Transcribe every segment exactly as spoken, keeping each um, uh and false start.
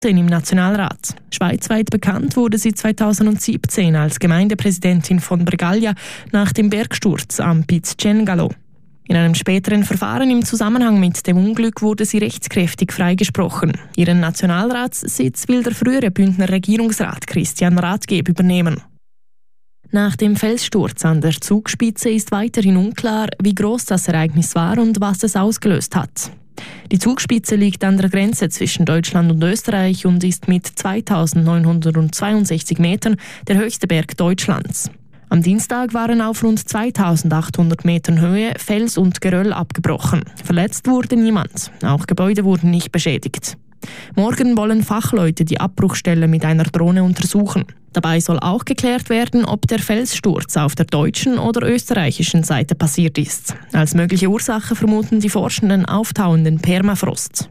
im Nationalrat. Schweizweit bekannt wurde sie zweitausendsiebzehn als Gemeindepräsidentin von Bregaglia nach dem Bergsturz am Piz Cengalo. In einem späteren Verfahren im Zusammenhang mit dem Unglück wurde sie rechtskräftig freigesprochen. Ihren Nationalratssitz will der frühere Bündner Regierungsrat Christian Rathgeb übernehmen. Nach dem Felssturz an der Zugspitze ist weiterhin unklar, wie groß das Ereignis war und was es ausgelöst hat. Die Zugspitze liegt an der Grenze zwischen Deutschland und Österreich und ist mit zweitausendneunhundertzweiundsechzig Metern der höchste Berg Deutschlands. Am Dienstag waren auf rund zweitausendachthundert Metern Höhe Fels und Geröll abgebrochen. Verletzt wurde niemand. Auch Gebäude wurden nicht beschädigt. Morgen wollen Fachleute die Abbruchstelle mit einer Drohne untersuchen. Dabei soll auch geklärt werden, ob der Felssturz auf der deutschen oder österreichischen Seite passiert ist. Als mögliche Ursache vermuten die Forschenden auftauenden Permafrost.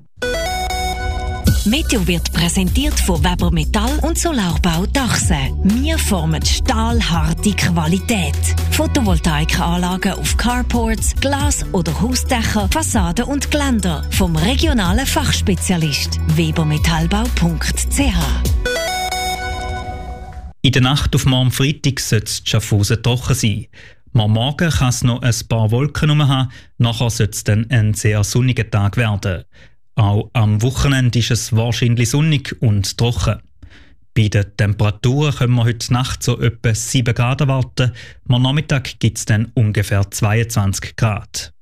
Meteo wird präsentiert von Weber Metall und Solarbau Dachse. Wir formen stahlharte Qualität. Photovoltaikanlagen auf Carports, Glas- oder Hausdächer, Fassaden und Geländer. Vom regionalen Fachspezialist webermetallbau punkt c h. In der Nacht auf morgen Freitag soll es Schaffhausen trocken sein. Morgen Morgen kann es noch ein paar Wolken haben, nachher soll es dann ein sehr sonniger Tag werden. Auch am Wochenende ist es wahrscheinlich sonnig und trocken. Bei den Temperaturen können wir heute Nacht so etwa sieben Grad erwarten. Am Nachmittag gibt es dann ungefähr zweiundzwanzig Grad.